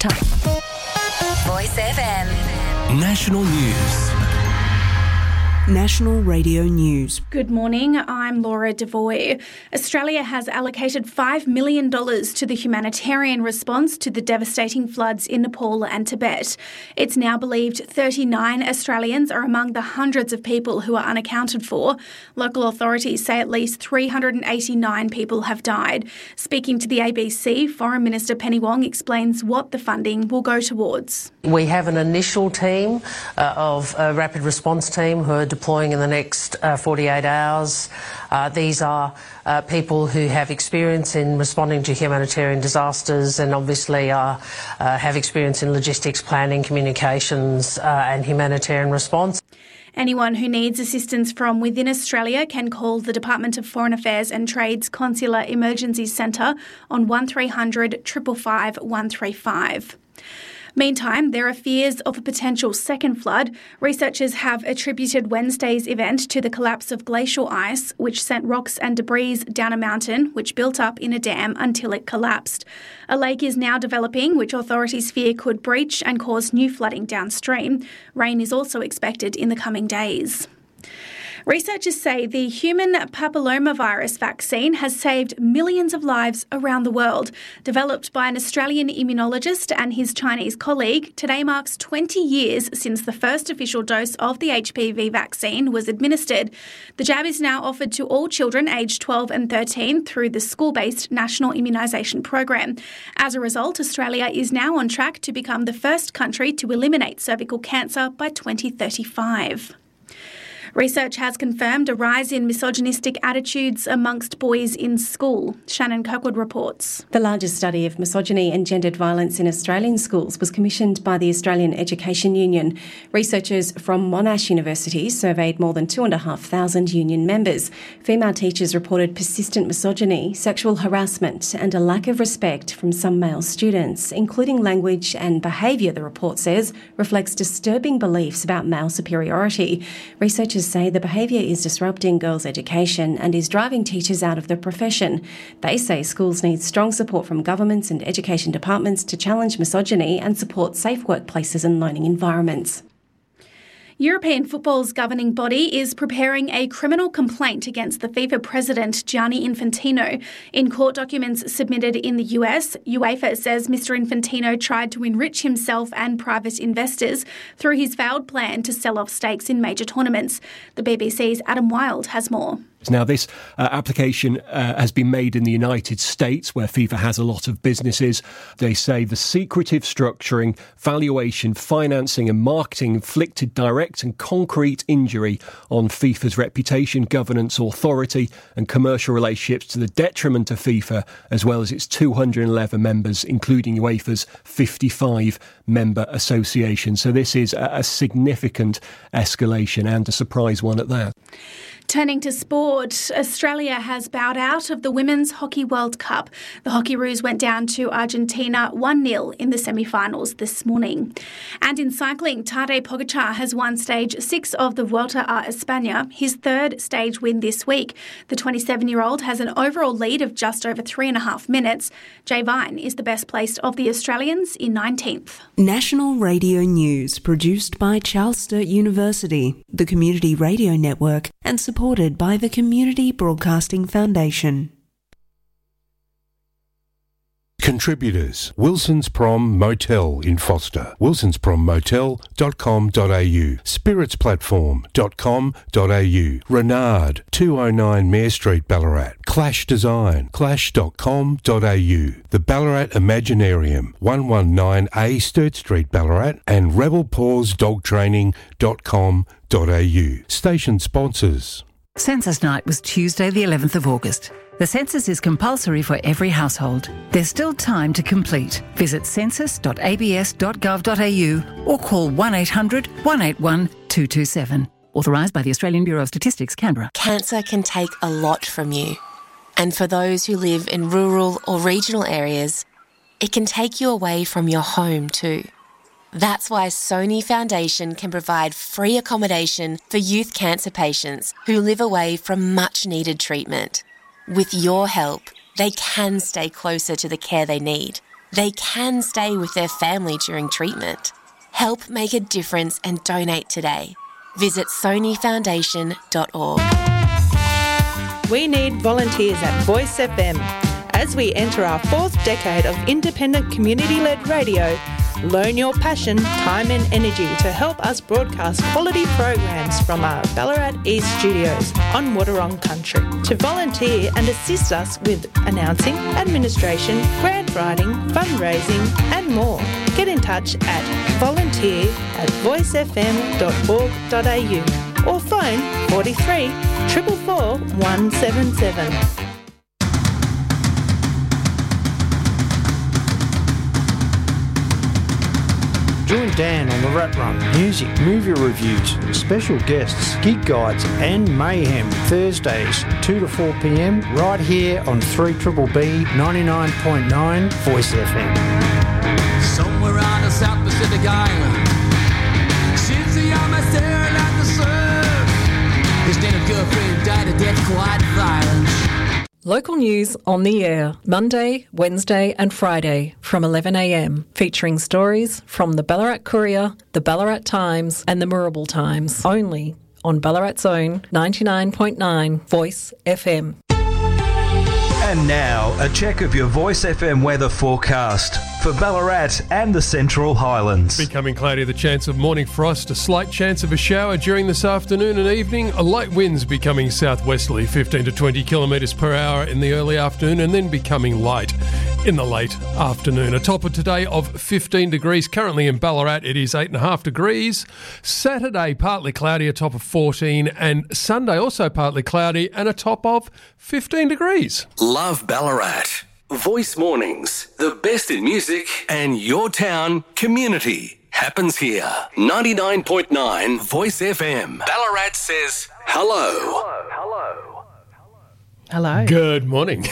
time. Voice FM. National News. National Radio News. Good morning, I'm Laura Devoy. Australia has allocated $5 million to the humanitarian response to the devastating floods in Nepal and Tibet. It's now believed 39 Australians are among the hundreds of people who are unaccounted for. Local authorities say at least 389 people have died. Speaking to the ABC, Foreign Minister Penny Wong explains what the funding will go towards. We have an initial team of a rapid response team who are deploying in the next 48 hours. These are people who have experience in responding to humanitarian disasters and obviously have experience in logistics, planning, communications and humanitarian response. Anyone who needs assistance from within Australia can call the Department of Foreign Affairs and Trade's Consular Emergency Centre on 1300 555 135. Meantime, there are fears of a potential second flood. Researchers have attributed Wednesday's event to the collapse of glacial ice, which sent rocks and debris down a mountain, which built up in a dam until it collapsed. A lake is now developing, which authorities fear could breach and cause new flooding downstream. Rain is also expected in the coming days. Researchers say the human papillomavirus vaccine has saved millions of lives around the world. Developed by an Australian immunologist and his Chinese colleague, today marks 20 years since the first official dose of the HPV vaccine was administered. The jab is now offered to all children aged 12 and 13 through the school-based National Immunisation Program. As a result, Australia is now on track to become the first country to eliminate cervical cancer by 2035. Research has confirmed a rise in misogynistic attitudes amongst boys in school. Shannon Kirkwood reports. The largest study of misogyny and gendered violence in Australian schools was commissioned by the Australian Education Union. Researchers from Monash University surveyed more than 2,500 union members. Female teachers reported persistent misogyny, sexual harassment and a lack of respect from some male students, including language and behaviour, the report says, reflects disturbing beliefs about male superiority. Researchers say the behaviour is disrupting girls' education and is driving teachers out of the profession. They say schools need strong support from governments and education departments to challenge misogyny and support safe workplaces and learning environments. European football's governing body is preparing a criminal complaint against the FIFA president Gianni Infantino. In court documents submitted in the US, UEFA says Mr Infantino tried to enrich himself and private investors through his failed plan to sell off stakes in major tournaments. The BBC's Adam Wilde has more. Now, this application has been made in the United States, where FIFA has a lot of businesses. They say the secretive structuring, valuation, financing and marketing inflicted direct and concrete injury on FIFA's reputation, governance, authority and commercial relationships to the detriment of FIFA, as well as its 211 members, including UEFA's 55 member association. So this is a significant escalation and a surprise one at that. Turning to sport, Australia has bowed out of the Women's Hockey World Cup. The Hockeyroos went down to Argentina 1-0 in the semi-finals this morning. And in cycling, Tadej Pogačar has won stage 6 of the Vuelta a España, his third stage win this week. The 27-year-old has an overall lead of just over 3.5 minutes. Jay Vine is the best placed of the Australians in 19th. National Radio News, produced by Charles Sturt University, the Community Radio Network, and supported by the Community Broadcasting Foundation. Contributors: Wilson's Prom Motel in Foster, wilsonsprommotel.com.au, spiritsplatform.com.au, Renard, 209 Mayor Street, Ballarat, Clash Design, clash.com.au, the Ballarat Imaginarium, 119A Sturt Street, Ballarat, and rebelpawsdogtraining.com.au. Station sponsors. Census night was Tuesday the 11th of August. The census is compulsory for every household. There's still time to complete. Visit census.abs.gov.au or call 1800 181 227. Authorised by the Australian Bureau of Statistics, Canberra. Cancer can take a lot from you. And for those who live in rural or regional areas, it can take you away from your home too. That's why Sony Foundation can provide free accommodation for youth cancer patients who live away from much-needed treatment. With your help, they can stay closer to the care they need. they can stay with their family during treatment. Help make a difference and donate today. Visit sonyfoundation.org. We need volunteers at Voice FM. As we enter our 4th decade of independent community-led radio, loan your passion, time and energy to help us broadcast quality programs from our Ballarat East studios on Wadawurrung country. To volunteer and assist us with announcing, administration, grant writing, fundraising and more, get in touch at volunteer@voicefm.org.au or phone 43 444 177. Join Dan on the Rat Run. Music, movie reviews, special guests, gig guides and mayhem. Thursdays 2 to 4 p.m. right here on 3BBB 99.9 Voice FM. Somewhere on the South Pacific Island, since the young staring at the surf, his then girlfriend died of death, quite violent. Local news on the air, Monday, Wednesday and Friday from 11 a.m, featuring stories from the Ballarat Courier, the Ballarat Times and the Moorabool Times, only on Ballarat's own 99.9 Voice FM. And now, a check of your Voice FM weather forecast for Ballarat and the Central Highlands. Becoming cloudy, the chance of morning frost, a slight chance of a shower during this afternoon and evening, light winds becoming southwesterly, 15 to 20 kilometres per hour in the early afternoon and then becoming light in the late afternoon. A top of today of 15 degrees. Currently in Ballarat, it is 8.5 degrees. Saturday, partly cloudy, a top of 14, and Sunday also partly cloudy and a top of 15 degrees. Love Ballarat. Voice Mornings, the best in music and your town community happens here. 99.9 Voice FM. Ballarat says hello. Hello. Good morning.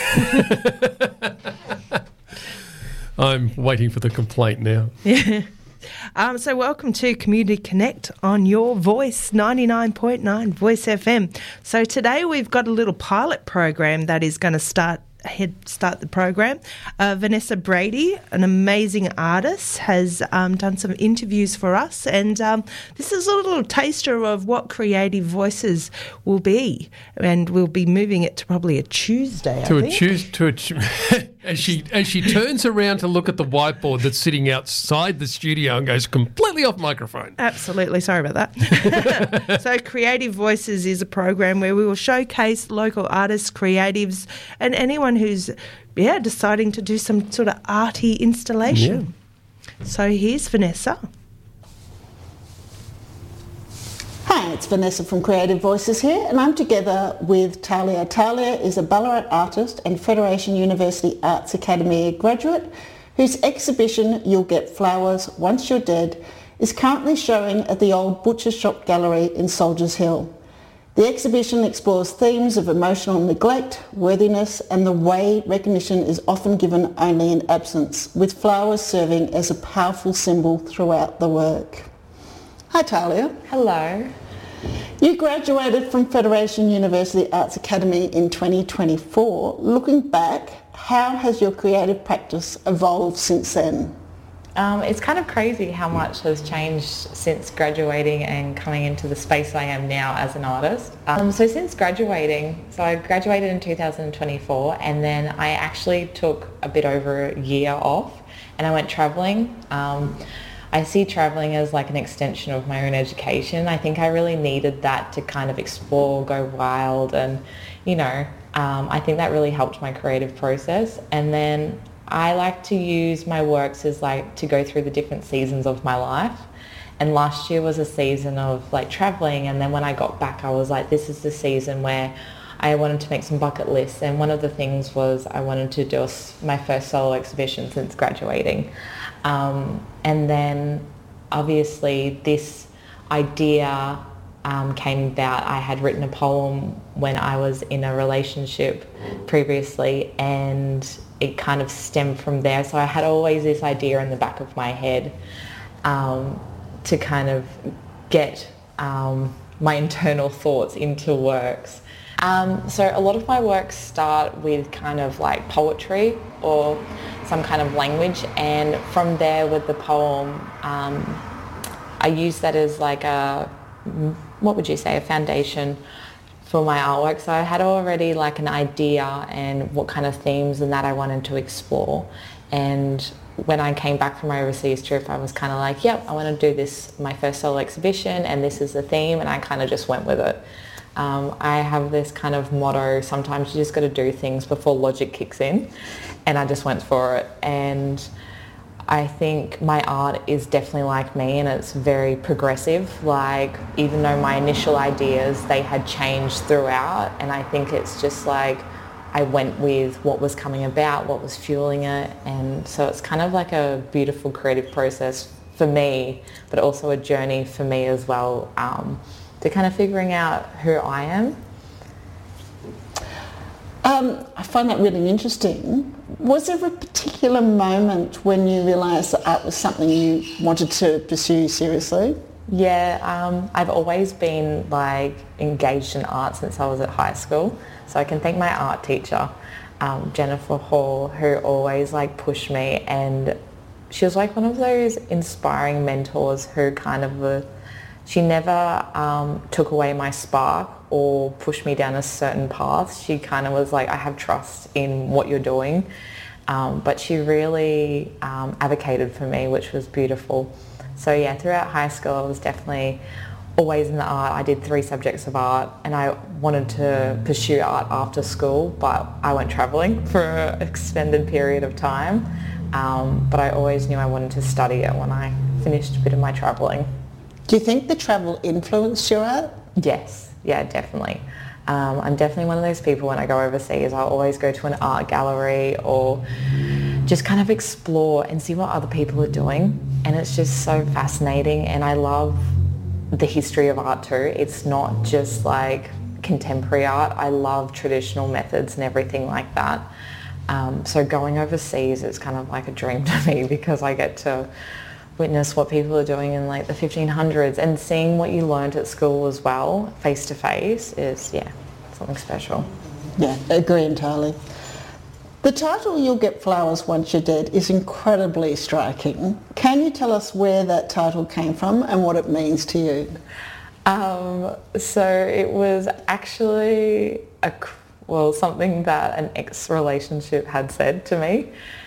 I'm waiting for the complaint now. Yeah. So welcome to Community Connect on your Voice 99.9 Voice FM. So today we've got a little pilot program that is going to start the program. Vanessa Brady, an amazing artist, has done some interviews for us, and this is a little taster of what Creative Voices will be, and we'll be moving it to probably a Tuesday. As she turns around to look at the whiteboard that's sitting outside the studio and goes completely off microphone. Absolutely, sorry about that. So Creative Voices is a program where we will showcase local artists, creatives, and anyone who's deciding to do some sort of arty installation. Yeah. So here's Vanessa. Hi, it's Vanessa from Creative Voices here, and I'm together with Talia. Talia is a Ballarat artist and Federation University Arts Academy graduate whose exhibition You'll Get Flowers Once You're Dead is currently showing at the old Butcher Shop Gallery in Soldiers Hill. The exhibition explores themes of emotional neglect, worthiness and the way recognition is often given only in absence, with flowers serving as a powerful symbol throughout the work. Hi Talia. Hello. You graduated from Federation University Arts Academy in 2024. Looking back, how has your creative practice evolved since then? It's kind of crazy how much has changed since graduating and coming into the space I am now as an artist. So since graduating, I graduated in 2024 and then I actually took a bit over a year off and I went travelling. I see travelling as like an extension of my own education. I think I really needed that to kind of explore, go wild and, I think that really helped my creative process. And then I like to use my works as to go through the different seasons of my life. And last year was a season of traveling. And then when I got back, I was like, this is the season where I wanted to make some bucket lists. And one of the things was I wanted to do my first solo exhibition since graduating. And then obviously this idea came about. I had written a poem when I was in a relationship previously and it kind of stemmed from there. So I had always this idea in the back of my head to kind of get my internal thoughts into works. So a lot of my works start with kind of like poetry or some kind of language, and from there with the poem, I use that as like a foundation for my artwork. So I had already like an idea and what kind of themes and that I wanted to explore. And when I came back from my overseas trip, I was kind of like, yep, I want to do this, my first solo exhibition, and this is the theme, and I kind of just went with it. I have this kind of motto, sometimes you just got to do things before logic kicks in, and I just went for it. And I think my art is definitely like me, and it's very progressive. Like, even though my initial ideas, they had changed throughout, and I think it's just like I went with what was coming about, what was fueling it, and so it's kind of like a beautiful creative process for me, but also a journey for me as well, to kind of figuring out who I am. I find that really interesting. Was there a particular moment when you realised that art was something you wanted to pursue seriously? Yeah, I've always been like engaged in art since I was at high school. So I can thank my art teacher, Jennifer Hall, who always like pushed me, and she was like one of those inspiring mentors who kind of she never took away my spark or pushed me down a certain path. She kind of was like, I have trust in what you're doing. But she really advocated for me, which was beautiful. So yeah, throughout high school, I was definitely always in the art. I did 3 subjects of art, and I wanted to pursue art after school, but I went travelling for an extended period of time. But I always knew I wanted to study it when I finished a bit of my travelling. Do you think the travel influenced your art? Yes, yeah, definitely. I'm definitely one of those people, when I go overseas, I'll always go to an art gallery or just kind of explore and see what other people are doing. And it's just so fascinating, and I love the history of art too. It's not just like contemporary art. I love traditional methods and everything like that. So going overseas is kind of like a dream to me, because I get to witness what people are doing in like the 1500s, and seeing what you learned at school as well, face to face, is, yeah, something special. Yeah, agree entirely. The title "You'll Get Flowers Once You're Dead" is incredibly striking. Can you tell us where that title came from and what it means to you? So it was actually something that an ex-relationship had said to me.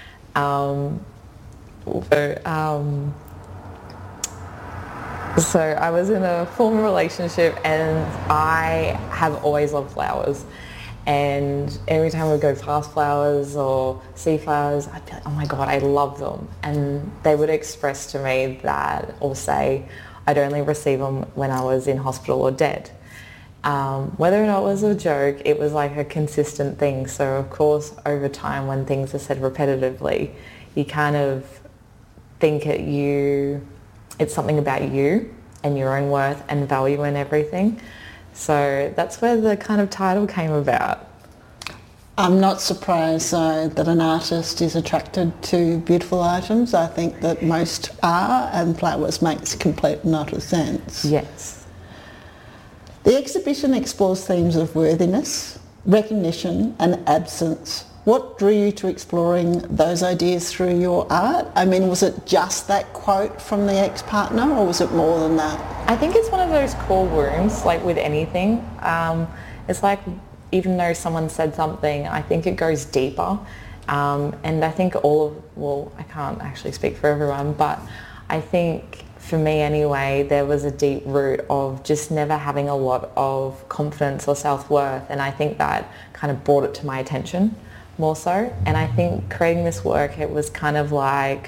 So I was in a former relationship, and I have always loved flowers. And every time we go past flowers or see flowers, I'd be like, oh my God, I love them. And they would express to me that, or say, I'd only receive them when I was in hospital or dead. Whether or not it was a joke, it was like a consistent thing. So of course, over time, when things are said repetitively, you kind of think it's something about you and your own worth and value and everything. So that's where the kind of title came about. I'm not surprised though that an artist is attracted to beautiful items. I think that most are, and flowers makes complete and utter sense. Yes. The exhibition explores themes of worthiness, recognition and absence. What drew you to exploring those ideas through your art? I mean, was it just that quote from the ex-partner, or was it more than that? I think it's one of those core wounds, like with anything. It's like, even though someone said something, I think it goes deeper. And I think I can't actually speak for everyone, but I think for me anyway, there was a deep root of just never having a lot of confidence or self-worth. And I think that kind of brought it to my attention more so. And I think creating this work, it was kind of like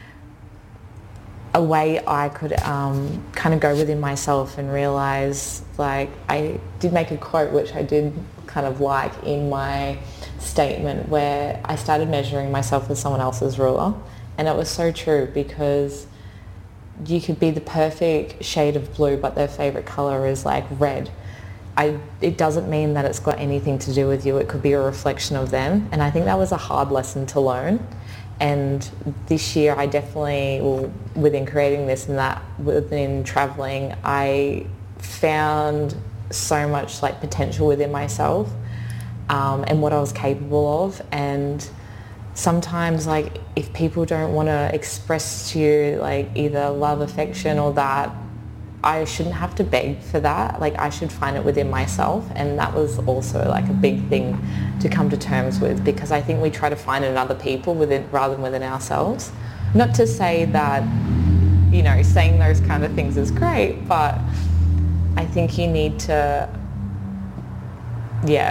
a way I could kind of go within myself and realise, like, I did make a quote which I did kind of like in my statement, where I started measuring myself as someone else's ruler. And it was so true, because you could be the perfect shade of blue, but their favourite colour is like red. It doesn't mean that it's got anything to do with you. It could be a reflection of them. And I think that was a hard lesson to learn. And this year I definitely, within creating this and that, within travelling, I found so much like potential within myself and what I was capable of. And sometimes like if people don't want to express to you like either love, affection or that, I shouldn't have to beg for that. Like I should find it within myself. And that was also like a big thing to come to terms with, because I think we try to find it in other people rather than within ourselves. Not to say that, you know, saying those kind of things is great, but I think you need to, yeah.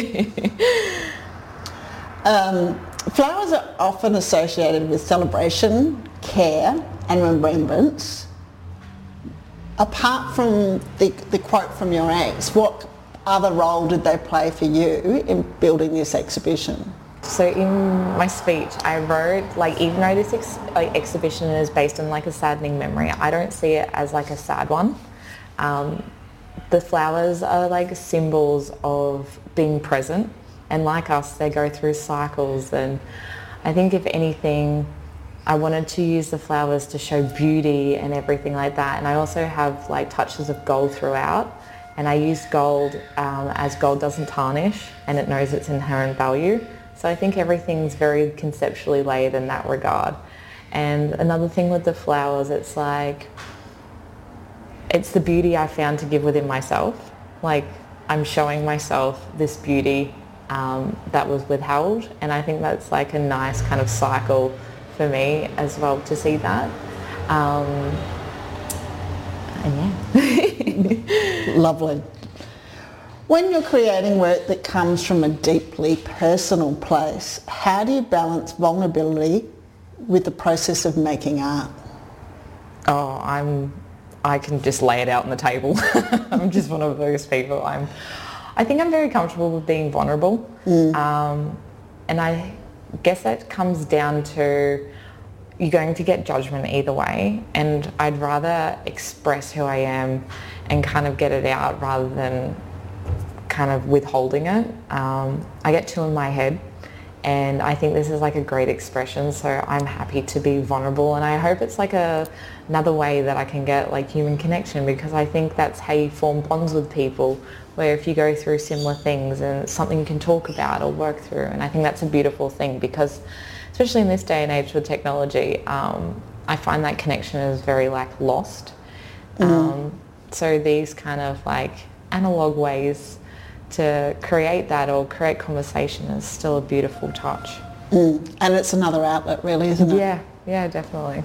Flowers are often associated with celebration, care and remembrance. Apart from the quote from your ex, what other role did they play for you in building this exhibition? So in my speech, I wrote, like, even though this exhibition is based on like a saddening memory, I don't see it as like a sad one. The flowers are like symbols of being present, and like us, they go through cycles. And I think if anything, I wanted to use the flowers to show beauty and everything like that. And I also have like touches of gold throughout. And I use gold as gold doesn't tarnish and it knows its inherent value. So I think everything's very conceptually laid in that regard. And another thing with the flowers, it's like, it's the beauty I found to give within myself. Like I'm showing myself this beauty that was withheld. And I think that's like a nice kind of cycle for me as well to see that. And yeah. Lovely. When you're creating work that comes from a deeply personal place, how do you balance vulnerability with the process of making art? Oh, I can just lay it out on the table. I'm just one of those people. I think I'm very comfortable with being vulnerable. And I guess that comes down to you're going to get judgment either way, and I'd rather express who I am and kind of get it out rather than kind of withholding it. I get too in my head, and I think this is like a great expression, so I'm happy to be vulnerable, and I hope it's like another way that I can get like human connection, because I think that's how you form bonds with people, where if you go through similar things and it's something you can talk about or work through. And I think that's a beautiful thing, because especially in this day and age with technology, I find that connection is very like lost. So these kind of like analog ways to create that or create conversation is still a beautiful touch. And it's another outlet really, isn't it? Yeah, definitely.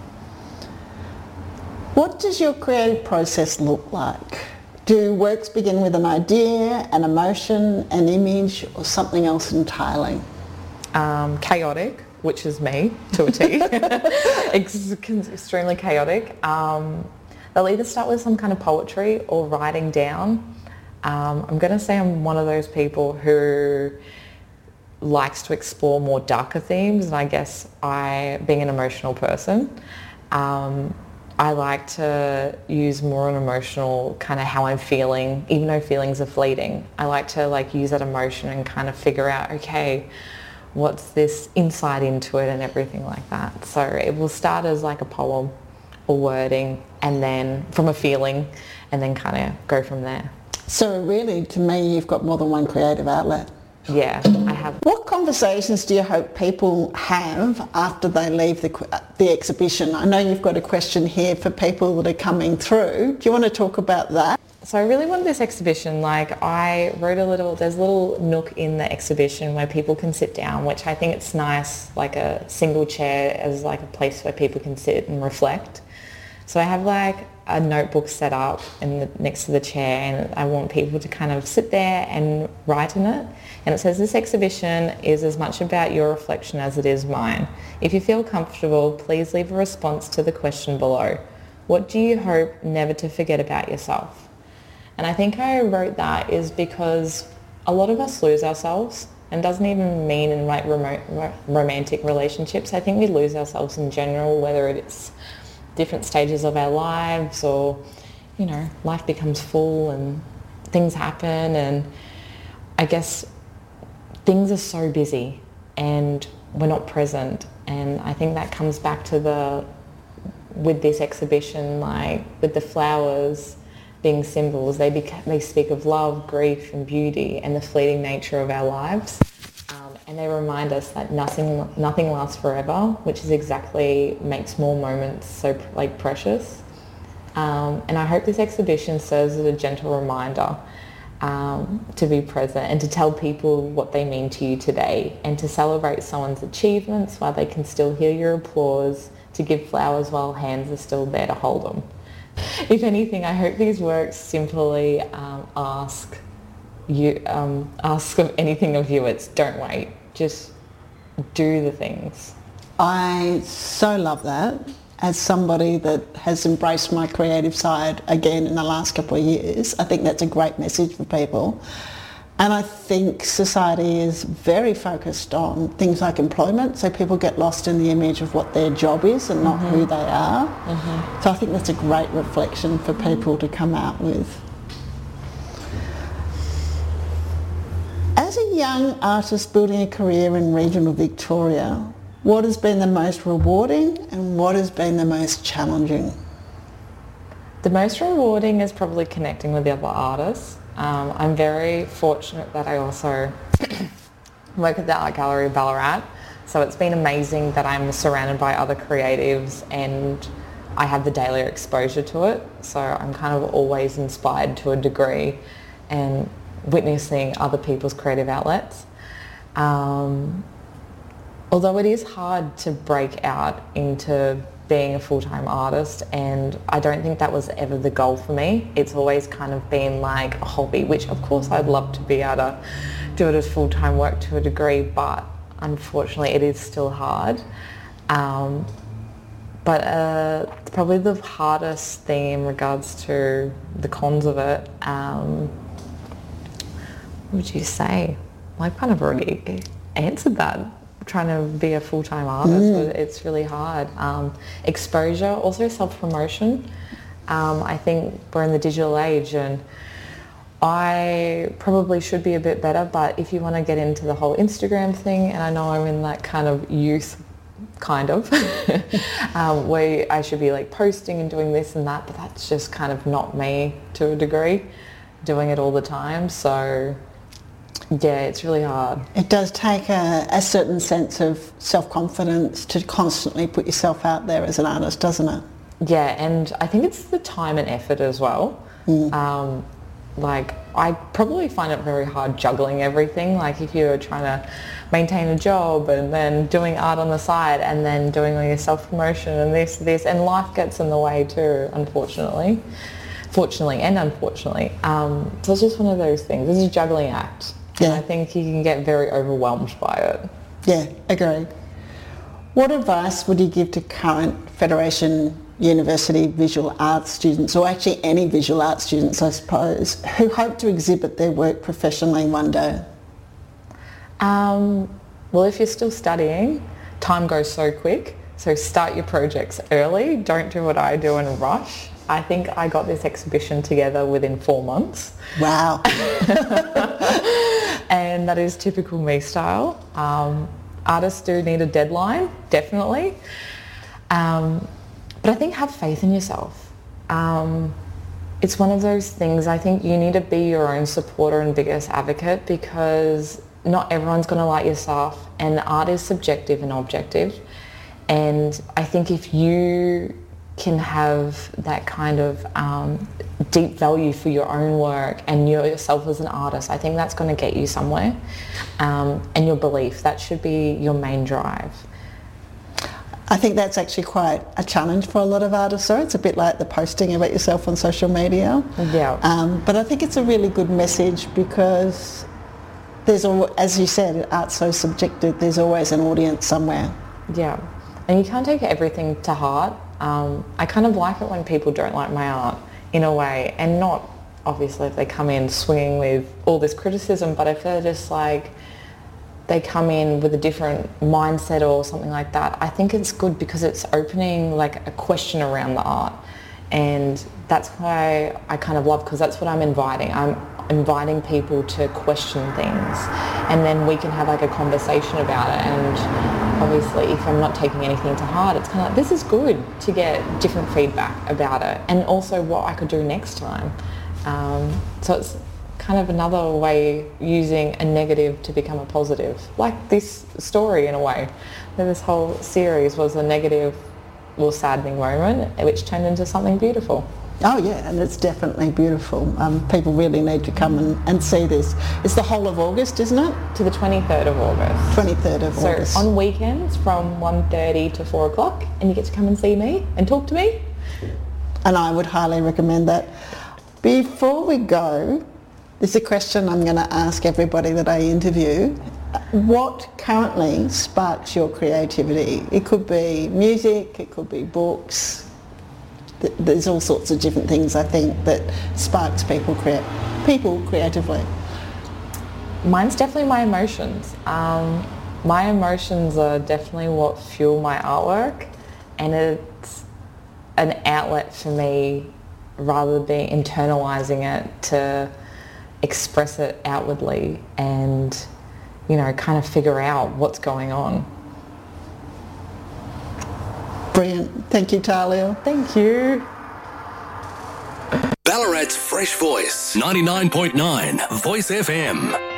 What does your creative process look like? Do works begin with an idea, an emotion, an image, or something else entirely? Chaotic, which is me to a T. Extremely chaotic. They'll either start with some kind of poetry or writing down. I'm going to say I'm one of those people who likes to explore more darker themes, and I guess being an emotional person, I like to use more an emotional kind of how I'm feeling, even though feelings are fleeting. I like to like use that emotion and kind of figure out, okay, what's this insight into it and everything like that. So it will start as like a poem or wording, and then from a feeling, and then kind of go from there. So really, to me, you've got more than one creative outlet. Yeah, I have. What conversations do you hope people have after they leave the exhibition? I know you've got a question here for people that are coming through. Do you want to talk about that? So I really wanted this exhibition, like I wrote there's a little nook in the exhibition where people can sit down, which I think it's nice, like a single chair as like a place where people can sit and reflect. So I have like a notebook set up next to the chair, and I want people to kind of sit there and write in it. And it says, this exhibition is as much about your reflection as it is mine. If you feel comfortable, please leave a response to the question below. What do you hope never to forget about yourself? And I think I wrote that is because a lot of us lose ourselves, and doesn't even mean in like romantic relationships. I think we lose ourselves in general, whether it's different stages of our lives, or, you know, life becomes full and things happen, and I guess things are so busy and we're not present. And I think that comes back to with this exhibition, like with the flowers, being symbols. They speak of love, grief and beauty and the fleeting nature of our lives. And they remind us that nothing lasts forever, which is exactly makes more moments so precious. And I hope this exhibition serves as a gentle reminder to be present and to tell people what they mean to you today, and to celebrate someone's achievements while they can still hear your applause, to give flowers while hands are still there to hold them. If anything, I hope these works simply ask of anything of you. It's don't wait, just do the things. I so love that. As somebody that has embraced my creative side again in the last couple of years, I think that's a great message for people. And I think society is very focused on things like employment, so people get lost in the image of what their job is and not who they are. So I think that's a great reflection for people to come out with. As a young artist building a career in regional Victoria, what has been the most rewarding and what has been the most challenging? The most rewarding is probably connecting with the other artists. I'm very fortunate that I also work at the Art Gallery of Ballarat, so it's been amazing that I'm surrounded by other creatives and I have the daily exposure to it, so I'm kind of always inspired to a degree and witnessing other people's creative outlets. Although it is hard to break out into being a full-time artist, and I don't think that was ever the goal for me. It's always kind of been like a hobby, which of course I'd love to be able to do it as full-time work to a degree, but unfortunately it is still hard. But probably the hardest thing in regards to the cons of it, what would you say? I've kind of already answered that. Trying to be a full-time artist, it's really hard. Exposure, also self-promotion. I think we're in the digital age and I probably should be a bit better, but if you want to get into the whole Instagram thing, and I know I'm in that kind of youth where I should be like posting and doing this and that, but that's just kind of not me to a degree, doing it all the time. So yeah, it's really hard. It does take a certain sense of self-confidence to constantly put yourself out there as an artist, doesn't it? Yeah, and I think it's the time and effort as well. I probably find it very hard juggling everything. Like if you're trying to maintain a job and then doing art on the side and then doing all your self-promotion and this, and life gets in the way too, unfortunately. Fortunately and unfortunately. So it's just one of those things. It's a juggling act. Yeah. And I think you can get very overwhelmed by it. Yeah, agreed. What advice would you give to current Federation University visual arts students, or actually any visual arts students, I suppose, who hope to exhibit their work professionally one day? Well, if you're still studying, time goes so quick. So start your projects early. Don't do what I do in a rush. I think I got this exhibition together within 4 months. Wow. And that is typical me style. Artists do need a deadline, definitely. But I think have faith in yourself. It's one of those things, I think you need to be your own supporter and biggest advocate, because not everyone's going to like your stuff, and art is subjective and objective. And I think if you can have that kind of deep value for your own work and yourself as an artist, I think that's going to get you somewhere. And your belief, that should be your main drive. I think that's actually quite a challenge for a lot of artists. So it's a bit like the posting about yourself on social media. Yeah. But I think it's a really good message, because there's, as you said, art's so subjective. There's always an audience somewhere. Yeah. And you can't take everything to heart. I kind of like it when people don't like my art in a way, and not obviously if they come in swinging with all this criticism, but if they're just like, they come in with a different mindset or something like that, I think it's good, because it's opening like a question around the art. And that's why I kind of love, because that's what I'm inviting. I'm inviting people to question things, and then we can have like a conversation about it. And obviously, if I'm not taking anything to heart, it's kind of like, this is good to get different feedback about it, and also what I could do next time. So it's kind of another way using a negative to become a positive, like this story in a way. This whole series was a negative, well, saddening moment, which turned into something beautiful. Oh yeah, and it's definitely beautiful. People really need to come and see this. It's the whole of August, isn't it? To the 23rd of August. 23rd of August. So on weekends from 1:30 to 4 o'clock, and you get to come and see me and talk to me. And I would highly recommend that. Before we go, there's a question I'm going to ask everybody that I interview. What currently sparks your creativity? It could be music, it could be books. There's all sorts of different things, I think, that sparks people creatively. Mine's definitely my emotions. My emotions are definitely what fuel my artwork, and it's an outlet for me rather than internalising it to express it outwardly and, you know, kind of figure out what's going on. Brilliant. Thank you, Talia. Thank you. Ballarat's Fresh Voice, 99.9 Voice FM.